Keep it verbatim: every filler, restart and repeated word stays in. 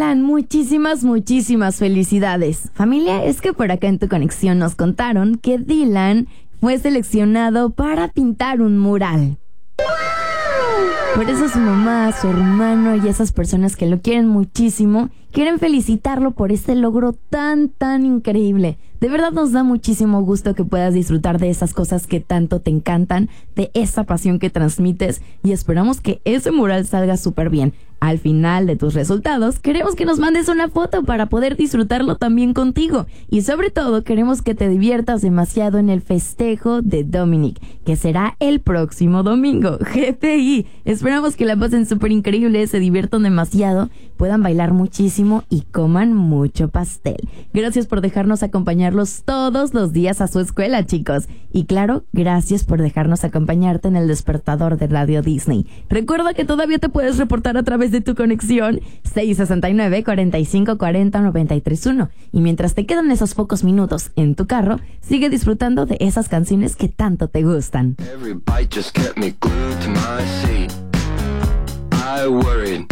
Dylan, muchísimas, muchísimas felicidades. Familia, es que por acá en Tu Conexión nos contaron que Dylan fue seleccionado para pintar un mural. Por eso su mamá, su hermano y esas personas que lo quieren muchísimo quieren felicitarlo por este logro tan, tan increíble. De verdad nos da muchísimo gusto que puedas disfrutar de esas cosas que tanto te encantan, de esa pasión que transmites, y esperamos que ese mural salga súper bien. Al final de tus resultados, queremos que nos mandes una foto para poder disfrutarlo también contigo. Y sobre todo, queremos que te diviertas demasiado en el festejo de Dominic, que será el próximo domingo. G P I. Esperamos que la pasen súper increíble, se diviertan demasiado, puedan bailar muchísimo y coman mucho pastel. Gracias por dejarnos acompañarlos todos los días a su escuela, chicos. Y claro, gracias por dejarnos acompañarte en el despertador de Radio Disney. Recuerda que todavía te puedes reportar a través de Tu Conexión seis sesenta y nueve, cuarenta y cinco cuarenta, noventa y tres uno. Y mientras te quedan esos pocos minutos en tu carro, sigue disfrutando de esas canciones que tanto te gustan. Every bite just kept me glued to my seat. I worried